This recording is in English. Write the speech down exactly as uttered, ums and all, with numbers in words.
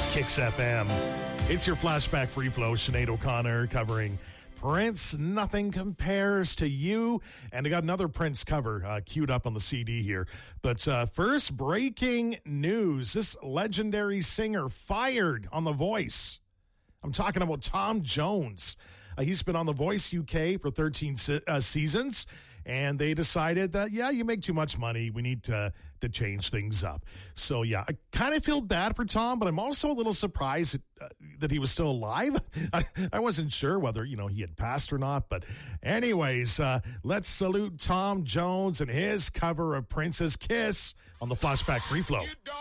Kicks F M. It's your flashback free flow. Sinead O'Connor covering Prince, Nothing Compares to You. And I got another Prince cover uh, queued up on the C D here. But uh, first, breaking news. This legendary singer fired on The Voice. I'm talking about Tom Jones. Uh, he's been on The Voice U K for thirteen se- uh, seasons, and they decided that, yeah, you make too much money. We need to, to change things up. So, yeah, I kind of feel bad for Tom, but I'm also a little surprised uh, that he was still alive. I, I wasn't sure whether, you know, he had passed or not. But anyways, uh, let's salute Tom Jones and his cover of Prince's Kiss on the Flashback Free Flow.